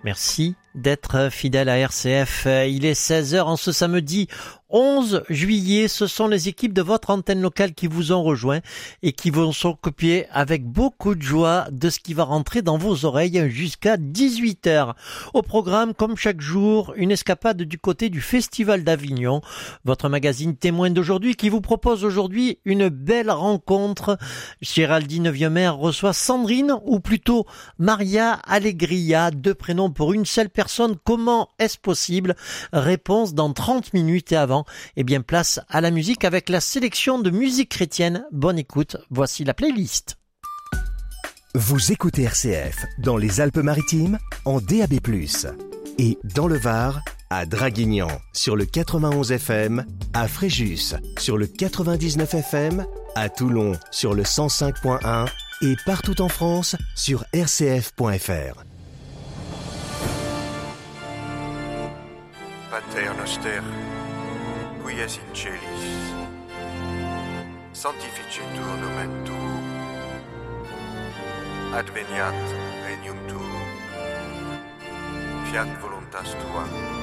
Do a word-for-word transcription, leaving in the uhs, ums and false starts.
Merci d'être fidèle à R C F. Il est seize heures en ce samedi onze juillet. Ce sont les équipes de votre antenne locale qui vous ont rejoint et qui vont s'occuper avec beaucoup de joie de ce qui va rentrer dans vos oreilles jusqu'à dix-huit heures. Au programme, comme chaque jour, une escapade du côté du Festival d'Avignon. Votre magazine témoin d'aujourd'hui qui vous propose aujourd'hui une belle rencontre. Géraldine Vieumer reçoit Sandrine, ou plutôt Maria Allegria, deux prénoms pour une seule personne. Comment est-ce possible? Réponse dans trente minutes, et avant, eh bien, place à la musique avec la sélection de musique chrétienne. Bonne écoute, voici la playlist. Vous écoutez R C F dans les Alpes-Maritimes en D A B plus, et dans le Var à Draguignan sur le quatre-vingt-onze F M, à Fréjus sur le quatre-vingt-dix-neuf F M, à Toulon sur le cent cinq point un et partout en France sur r c f point f r. Pater noster, qui es in celis, sanctificetur nomen tuum, adveniat regnum tuum, fiat voluntas tua,